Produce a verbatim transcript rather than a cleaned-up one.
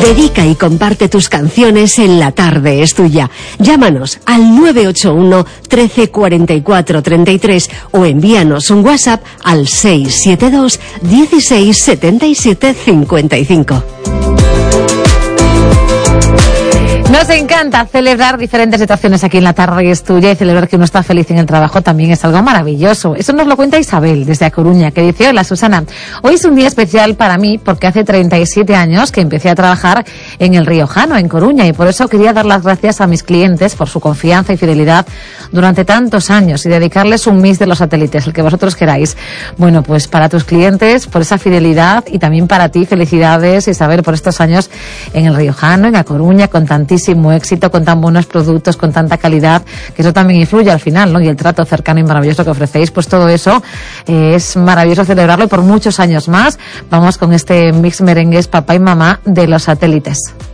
Dedica y comparte tus canciones en La Tarde es Tuya. Llámanos al nueve ocho uno, trece, cuarenta y cuatro, treinta y tres o envíanos un WhatsApp al seis siete dos, dieciséis, setenta y siete, cincuenta y cinco. Nos encanta celebrar diferentes situaciones aquí en La Tarde es Tuya, y celebrar que uno está feliz en el trabajo también es algo maravilloso. Eso nos lo cuenta Isabel desde A Coruña, que dice: hola Susana, hoy es un día especial para mí porque hace treinta y siete años que empecé a trabajar en El Riojano, en Coruña, y por eso quería dar las gracias a mis clientes por su confianza y fidelidad durante tantos años y dedicarles un Miss de los satélites, el que vosotros queráis. Bueno, pues para tus clientes, por esa fidelidad, y también para ti, felicidades Isabel por estos años en El Riojano, en A Coruña, con tantísimo éxito, con tan buenos productos, con tanta calidad, que eso también influye al final, ¿no? Y el trato cercano y maravilloso que ofrecéis, pues todo eso eh, es maravilloso celebrarlo, y por muchos años más. Vamos con este mix merengues Papá y Mamá de los Satélites.